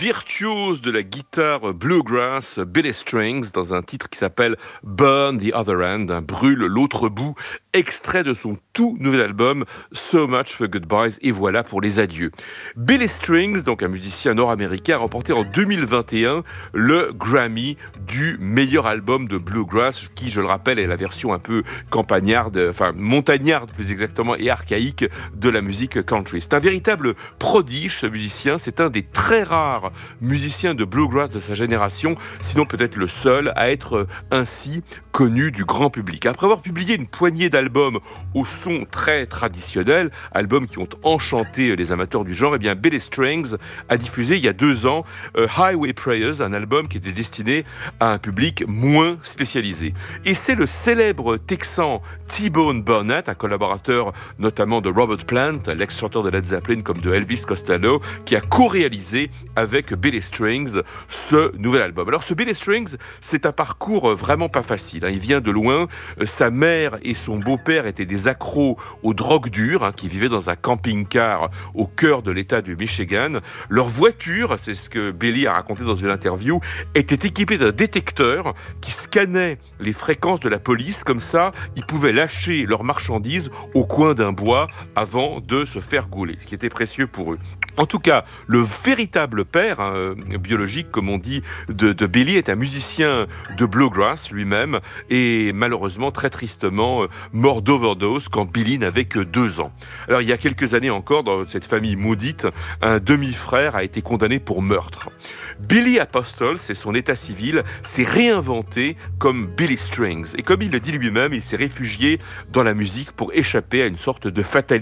virtuose de la guitare bluegrass, Billy Strings, dans un titre qui s'appelle Burn the Other End, brûle l'autre bout, extrait de son tout nouvel album So Much for Goodbyes, et voilà pour les adieux. Billy Strings, donc un musicien nord-américain, a remporté en 2021 le Grammy du meilleur album de bluegrass, qui, je le rappelle, est la version un peu campagnarde, enfin montagnarde plus exactement, et archaïque de la musique country. C'est un véritable prodige, ce musicien. C'est un des très rares musiciens de bluegrass de sa génération, sinon peut-être le seul à être ainsi connu du grand public. Après avoir publié une poignée d'albums au son très traditionnel, albums qui ont enchanté les amateurs du genre, eh bien Billy Strings a diffusé il y a 2 ans Highway Prayers, un album qui était destiné à un public moins spécialisé. Et c'est le célèbre Texan T-Bone Burnett, un collaborateur notamment de Robert Plant, l'ex-chanteur de Led Zeppelin comme de Elvis Costello, qui a co-réalisé avec Billy Strings ce nouvel album. Alors ce Billy Strings, c'est un parcours vraiment pas facile. Il vient de loin. Sa mère et son beau-père étaient des accros aux drogues dures, qui vivaient dans un camping-car au cœur de l'État du Michigan. Leur voiture, c'est ce que Billy a raconté dans une interview, était équipée d'un détecteur qui scannait les fréquences de la police. Comme ça, ils pouvaient lâcher leurs marchandises au coin d'un bois avant de se faire gauler, ce qui était précieux pour eux. En tout cas, le véritable père, biologique comme on dit, de Billy est un musicien de bluegrass lui-même, et malheureusement, très tristement, mort d'overdose quand Billy n'avait que 2 ans. Alors il y a quelques années encore, dans cette famille maudite, un demi-frère a été condamné pour meurtre. Billy Apostol, c'est son état civil, s'est réinventé comme Billy Strings. Et comme il le dit lui-même, il s'est réfugié dans la musique pour échapper à une sorte de fatalité